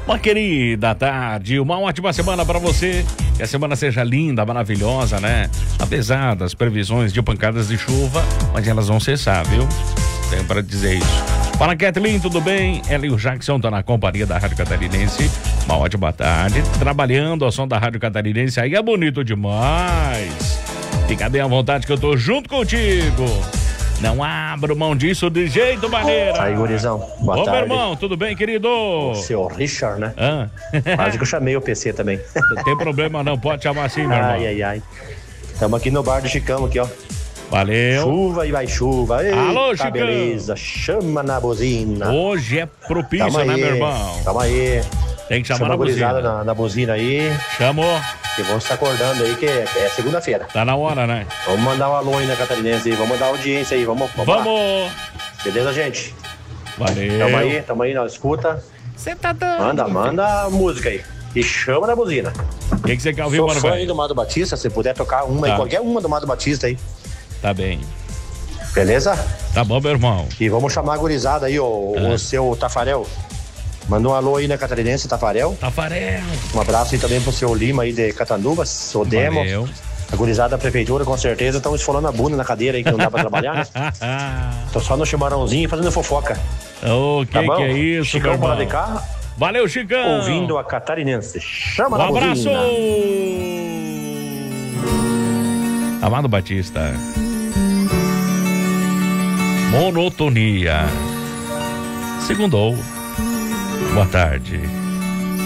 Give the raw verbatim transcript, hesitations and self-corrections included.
Uma querida tarde, uma ótima semana para você. Que a semana seja linda, maravilhosa, né? Apesar das previsões de pancadas de chuva, mas elas vão cessar, viu? Tenho para dizer isso. Fala, Kathleen, tudo bem? Ela e o Jackson estão na companhia da Rádio Catarinense. Uma ótima tarde. Trabalhando ao som da Rádio Catarinense. Aí é bonito demais. Fica bem à vontade que eu tô junto contigo. Não abro mão disso de jeito maneira. Aí, gurizão, boa Ô, tarde. meu irmão, tudo bem, querido? O seu Richard, né? Ah. Quase que eu chamei o P C também. Não tem problema não, pode chamar assim, meu irmão. Ai, ai, ai. Estamos aqui no bar do Chicão, aqui, ó. Valeu. Chuva e vai chuva. Eita, Alô, Chicão. beleza, chama na buzina. Hoje é propício, Tamo né, aí, meu irmão? Tamo aí. Tem que chamar Chama na a gurizada buzina. na, na buzina aí. Chamou. E vamos se acordando aí que é, é segunda-feira. Tá na hora, né? Vamos mandar um alô aí na Catarinense aí. Vamos mandar audiência aí. Vamos, vamos, Vamos. lá. Beleza, gente? Valeu. Tamo aí, tamo aí, não escuta. Você tá dando. Manda, manda a música aí. E chama na buzina. O que você quer ouvir, Sou mano, fã aí velho? do Mado Batista, se puder tocar uma Tá. aí, qualquer uma do Mado Batista aí. Tá bem. Beleza? Tá bom, meu irmão. E vamos chamar a gurizada aí, o, Ah. o seu Tafarel. Manda um alô aí na Catarinense, Tafarel. Tafarel. Um abraço aí também pro seu Lima aí de Catanduva, seu Demo. Valeu. A gurizada da prefeitura, com certeza, estão esfolando a bunda na cadeira aí, que não dá pra trabalhar, né? Tô só no chimarrãozinho fazendo fofoca. O que Tá bom? que é isso, Chicão meu pra lá irmão? de cá, Valeu, Chicão. ouvindo a Catarinense. Chama Um na abraço. buzina. Amado Batista. Monotonia. Segundou. Boa tarde.